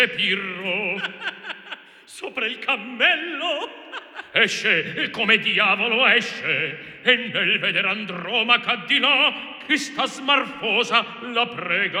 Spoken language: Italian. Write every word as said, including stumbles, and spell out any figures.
Pirro sopra il cammello esce, come diavolo esce, e nel veder Andromaca di là che sta smarfosa la prega